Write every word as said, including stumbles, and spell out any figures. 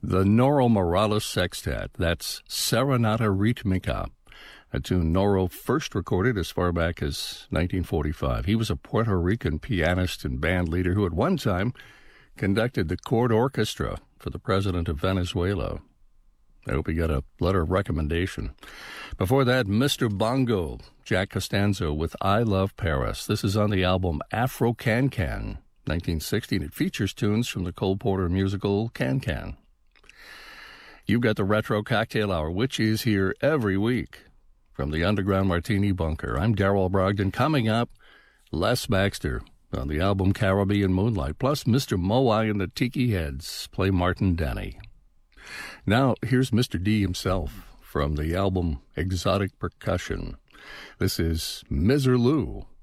The Noro Morales Sextet, that's Serenata Ritmica, a tune Noro first recorded as far back as nineteen forty-five. He was a Puerto Rican pianist and band leader who at one time conducted the court orchestra for the president of Venezuela. I hope he got a letter of recommendation. Before that, Mister Bongo, Jack Costanzo with I Love Paris. This is on the album Afro Can Can, nineteen sixty, and it features tunes from the Cole Porter musical Can Can. You've got the Retro Cocktail Hour, which is here every week from the Underground Martini Bunker. I'm Darrell Brogdon. Coming up, Les Baxter on the album Caribbean Moonlight, plus Mister Moai and the Tiki Heads play Martin Denny. Now, here's Mister D himself from the album Exotic Percussion. This is Miserlou.